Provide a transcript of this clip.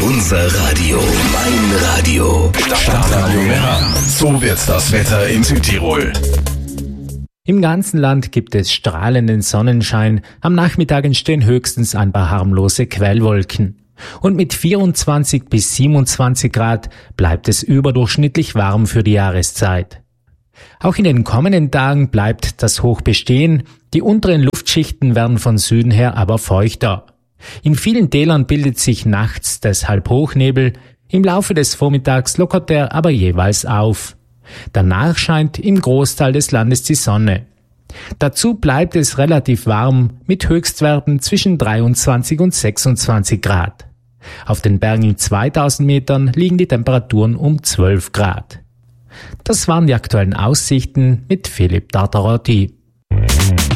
Unser Radio, mein Radio. Stadtradio Meran. So wird das Wetter in Südtirol. Im ganzen Land gibt es strahlenden Sonnenschein. Am Nachmittag entstehen höchstens ein paar harmlose Quellwolken. Und mit 24 bis 27 Grad bleibt es überdurchschnittlich warm für die Jahreszeit. Auch in den kommenden Tagen bleibt das Hoch bestehen. Die unteren Luftschichten werden von Süden her aber feuchter. In vielen Tälern bildet sich nachts deshalb Hochnebel. Im Laufe des Vormittags lockert er aber jeweils auf. Danach scheint im Großteil des Landes die Sonne. Dazu bleibt es relativ warm mit Höchstwerten zwischen 23 und 26 Grad. Auf den Bergen in 2000 Metern liegen die Temperaturen um 12 Grad. Das waren die aktuellen Aussichten mit Philipp Tartarotti.